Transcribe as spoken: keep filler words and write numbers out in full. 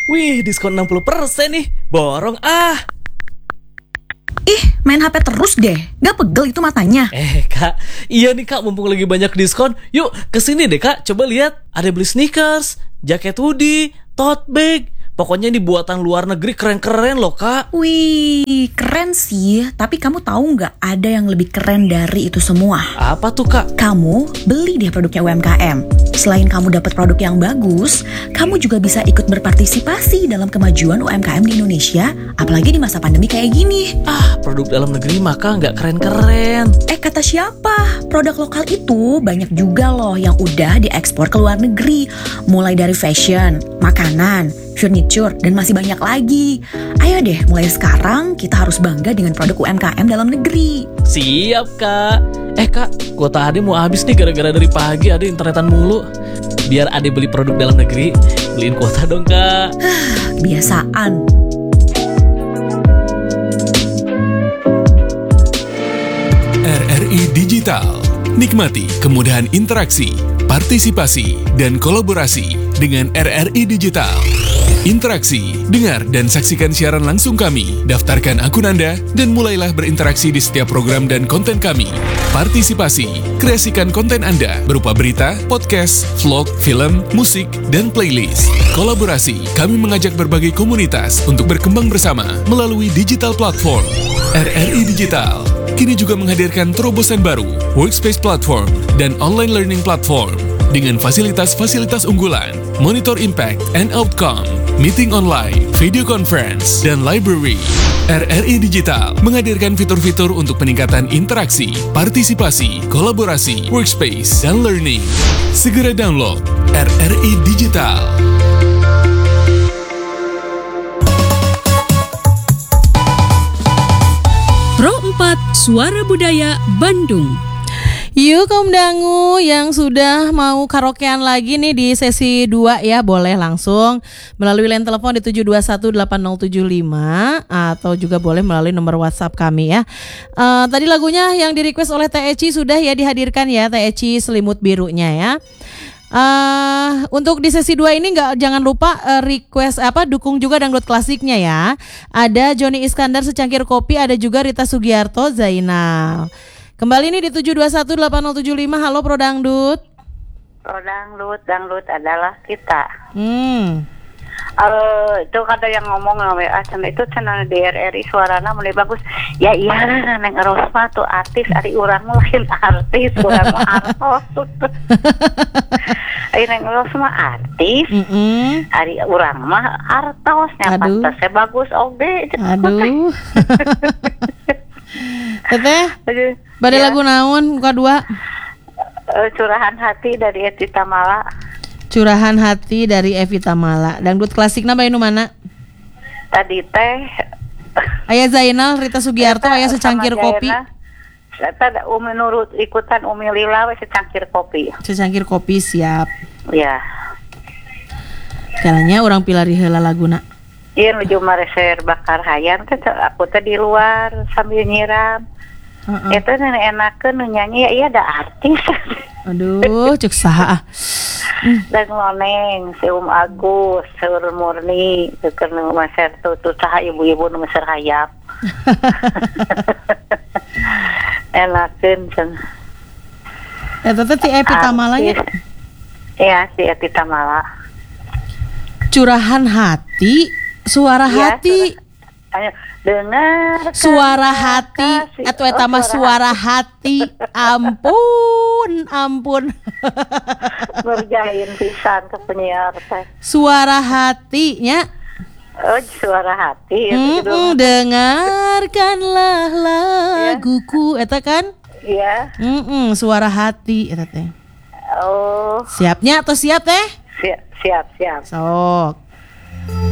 Wih, diskon enam puluh persen nih. Borong ah. Ih, main H P terus deh. Gak pegel itu matanya. Eh kak, iya nih kak, mumpung lagi banyak diskon. Yuk kesini deh kak, coba lihat. Ada beli sneakers, jaket hoodie, tote bag. Pokoknya ini buatan luar negeri, keren-keren loh kak. Wih, keren sih. Tapi kamu tahu nggak ada yang lebih keren dari itu semua? Apa tuh kak? Kamu beli deh produknya U M K M. Selain kamu dapat produk yang bagus, kamu juga bisa ikut berpartisipasi dalam kemajuan U M K M di Indonesia, apalagi di masa pandemi kayak gini. Ah, produk dalam negeri maka nggak keren-keren. Eh, kata siapa? Produk lokal itu banyak juga loh yang udah diekspor ke luar negeri. Mulai dari fashion, makanan, furniture, dan masih banyak lagi. Ayo deh, mulai sekarang kita harus bangga dengan produk U M K M dalam negeri. Siap kak. Eh kak, kuota Ade mau habis nih gara-gara dari pagi Ade internetan mulu. Biar Ade beli produk dalam negeri, beliin kuota dong kak. Kebiasaan. R R I Digital. Nikmati kemudahan interaksi, partisipasi, dan kolaborasi dengan R R I Digital. Interaksi, dengar dan saksikan siaran langsung kami, daftarkan akun Anda, dan mulailah berinteraksi di setiap program dan konten kami. Partisipasi, kreasikan konten Anda berupa berita, podcast, vlog, film, musik, dan playlist. Kolaborasi, kami mengajak berbagai komunitas untuk berkembang bersama melalui digital platform. R R I Digital kini juga menghadirkan terobosan baru, workspace platform, dan online learning platform dengan fasilitas-fasilitas unggulan, monitor impact and outcome, meeting online, video conference, dan library. R R I Digital menghadirkan fitur-fitur untuk peningkatan interaksi, partisipasi, kolaborasi, workspace, dan learning. Segera download R R I Digital. Pro empat Suara Budaya Bandung. Yuk kaum dangu yang sudah mau karaokean lagi nih di sesi dua ya, boleh langsung melalui line telepon di tujuh dua satu delapan nol tujuh lima atau juga boleh melalui nomor WhatsApp kami ya. Uh, tadi lagunya yang di request oleh Teh Eci sudah ya dihadirkan ya, Teh Eci Selimut Birunya ya. Uh, untuk di sesi dua ini nggak, jangan lupa uh, request apa dukung juga dangdut klasiknya ya. Ada Joni Iskandar Secangkir Kopi, ada juga Rita Sugiarto Zainal. Kembali nih di tujuh dua satu delapan nol tujuh lima. Halo Pro Dangdut. Pro Dangdut, dangdut adalah kita. Hmm. Uh, itu ada yang ngomong W A cina itu cina di R R I suarana mulai bagus. Ya iya lah Neng Rosma tuh artis, ari urang lain artis, urang mah artos. Ari Neng Rosma artis, Mm-mm. ari urang mah artos, nya pantasnya bagus oge. Aduh. Teteh, pada Ya. lagu naon muka dua? Uh, curahan hati dari Eti Tamala. Curahan Hati dari Evita Mala. Dangdut klasik nama nu mana? Tadi teh Aya Zainal, Rita Sugiarto, aya Secangkir Kopi. Eta Umi nurut ikutan Umi Lila we Secangkir Kopi. Secangkir Kopi siap. Ya. Caranya orang pilari heula laguna. Iya nuju mareser bakar hayam teh aku teh di luar sambil nyiram. Uh-uh. Eta nenek enakeun nu nyanyi ya iya ada artis. Aduh, cek saha. Dan loneng si Um Agus, Seur Murni, keur nu maser tuh tuh saha ibu-ibu nu maser hayam. Enakeun cenah. Eta teh ti Evita Mala nya. Iya, si Eti Tamala. Curahan Hati, Suara Ya, Hati. Ayo dengar Suara Hati atau eta mah Suara Hati. Ampun, ampun. Ngerjain pisan ke penyiar teh. Suara Hatinya. Oh, suara hati itu Mm-mm, judulnya. dengarkanlah laguku eta kan? Iya. Mm-mm, Suara Hati eta teh. Oh, Siapnya atau siap teh? siap siap siap. Sok.